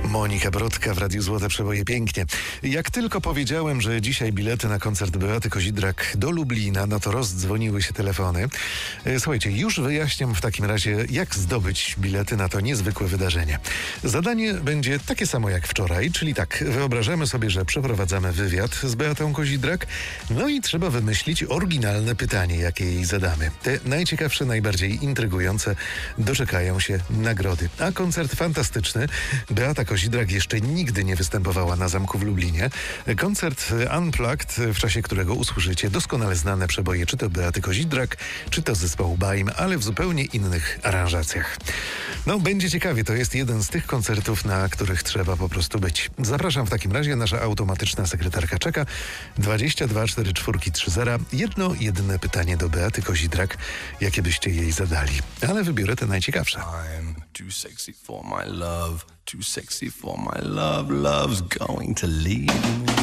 Monika Brodka w Radiu Złote Przeboje. Pięknie. Jak tylko powiedziałem, że dzisiaj bilety na koncert Beaty Kozidrak do Lublina, no to rozdzwoniły się telefony. Słuchajcie, już wyjaśniam w takim razie, jak zdobyć bilety na to niezwykłe wydarzenie. Zadanie będzie takie samo jak wczoraj, czyli tak, wyobrażamy sobie, że przeprowadzamy wywiad z Beatą Kozidrak, no i trzeba wymyślić oryginalne pytanie, jakie jej zadamy. Te najciekawsze, najbardziej intrygujące doczekają się nagrody. A koncert fantastyczny. Beata Kozidrak jeszcze nigdy nie występowała na zamku w Lublinie. Koncert Unplugged, w czasie którego usłyszycie doskonale znane przeboje, czy to Beaty Kozidrak, czy to zespołu Baim, ale w zupełnie innych aranżacjach. No, będzie ciekawie. To jest jeden z tych koncertów, na których trzeba po prostu być. Zapraszam w takim razie. Nasza automatyczna sekretarka czeka. 22 44 30. Jedyne pytanie do Beaty Kozidrak, jakie byście jej zadali. Ale wybiorę te najciekawsze. I'm too sexy for my love, too sexy for my love, love's going to leave me.